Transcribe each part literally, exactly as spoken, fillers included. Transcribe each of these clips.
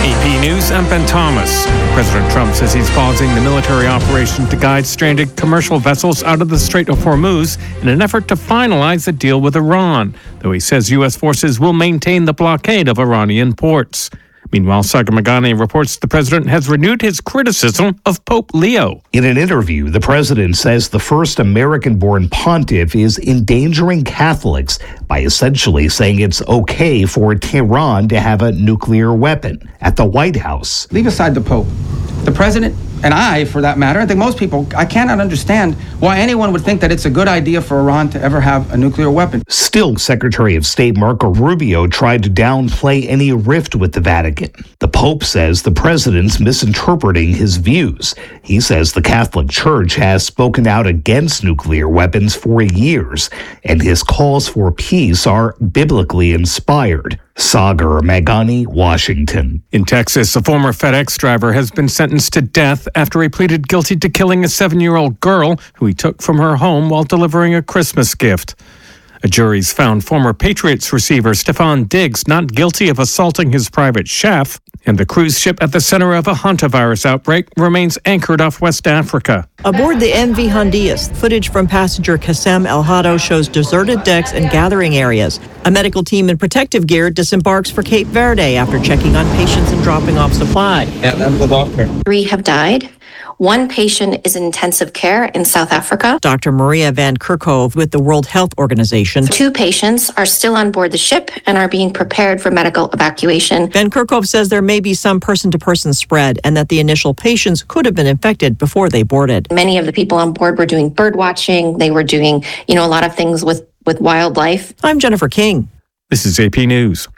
A P News, I'm Ben Thomas. President Trump says he's pausing the military operation to guide stranded commercial vessels out of the Strait of Hormuz in an effort to finalize a deal with Iran, though he says U S forces will maintain the blockade of Iranian ports. Meanwhile, Saga Magani reports the president has renewed his criticism of Pope Leo. In an interview, the president says the first American-born pontiff is endangering Catholics by essentially saying it's okay for Tehran to have a nuclear weapon. At the White House, leave aside the Pope. The president, and I, for that matter, I think most people, I cannot understand why anyone would think that it's a good idea for Iran to ever have a nuclear weapon. Still, Secretary of State Marco Rubio tried to downplay any rift with the Vatican. The Pope says the president's misinterpreting his views. He says the Catholic Church has spoken out against nuclear weapons for years, and his calls for peace are biblically inspired. Sagar Magani, Washington. In Texas, a former FedEx driver has been sentenced to death after he pleaded guilty to killing a seven-year-old girl who he took from her home while delivering a Christmas gift. A jury's found former Patriots receiver Stefan Diggs not guilty of assaulting his private chef, and the cruise ship at the center of a hantavirus outbreak remains anchored off West Africa. Aboard the M V Hondias, footage from passenger Kassem El Hado shows deserted decks and gathering areas. A medical team in protective gear disembarks for Cape Verde after checking on patients and dropping off supply. Yeah, I'm the doctor. Three have died. One patient is in intensive care in South Africa. Doctor Maria Van Kerkhove with the World Health Organization. Two patients are still on board the ship and are being prepared for medical evacuation. Van Kerkhove says there may be some person-to-person spread and that the initial patients could have been infected before they boarded. Many of the people on board were doing bird watching. They were doing, you know, a lot of things with, with wildlife. I'm Jennifer King. This is A P News.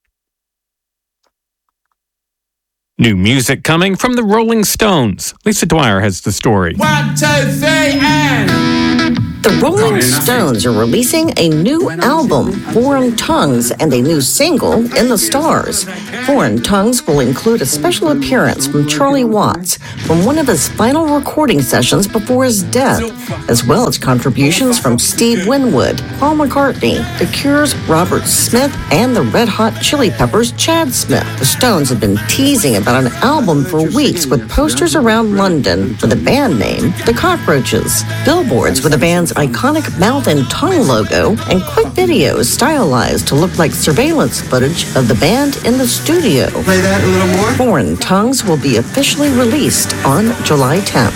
New music coming from the Rolling Stones. Lisa Dwyer has the story. One, two, three, and... The Rolling Stones are releasing a new album, Foreign Tongues, and a new single, In the Stars. Foreign Tongues will include a special appearance from Charlie Watts from one of his final recording sessions before his death, as well as contributions from Steve Winwood, Paul McCartney, The Cure's Robert Smith, and the Red Hot Chili Peppers' Chad Smith. The Stones have been teasing about an album for weeks with posters around London for the band name, The Cockroaches, billboards with the band's iconic mouth and tongue logo, and quick videos stylized to look like surveillance footage of the band in the studio. Play that a little more. Foreign Tongues will be officially released on July tenth.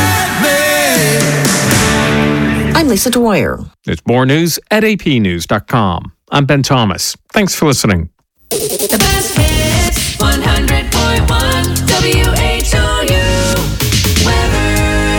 I'm Lisa Dwyer. There's more news at a p news dot com. I'm Ben Thomas. Thanks for listening. The best hits, one hundred point one W H O U weather.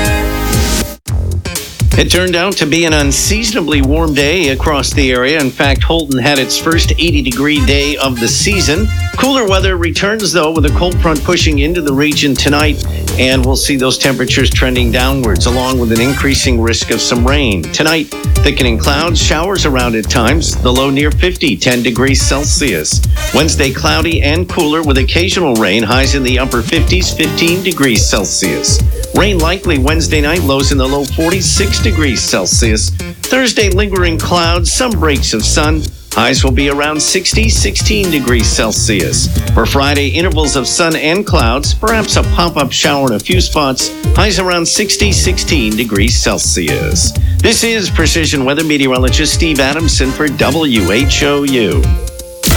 It turned out to be an unseasonably warm day across the area. In fact, Holton had its first eighty-degree day of the season. Cooler weather returns, though, with a cold front pushing into the region tonight, and we'll see those temperatures trending downwards, along with an increasing risk of some rain. Tonight, thickening clouds, showers around at times, the low near fifty, ten degrees Celsius. Wednesday, cloudy and cooler with occasional rain, highs in the upper fifties, fifteen degrees Celsius. Rain likely Wednesday night, lows in the low forties, six degrees Celsius. Thursday, lingering clouds, some breaks of sun. Highs will be around sixty, sixteen degrees Celsius. For Friday, intervals of sun and clouds, perhaps a pop-up shower in a few spots. Highs around sixty, sixteen degrees Celsius. This is Precision Weather Meteorologist Steve Adamson for W H O U.